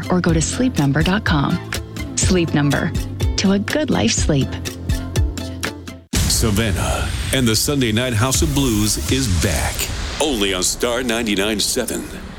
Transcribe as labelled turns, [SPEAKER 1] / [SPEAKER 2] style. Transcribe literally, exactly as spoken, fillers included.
[SPEAKER 1] Number or go to sleep number dot com. Sleep Number. To a good life sleep.
[SPEAKER 2] Savannah and the Sunday Night House of Blues is back. Only on Star ninety-nine point seven.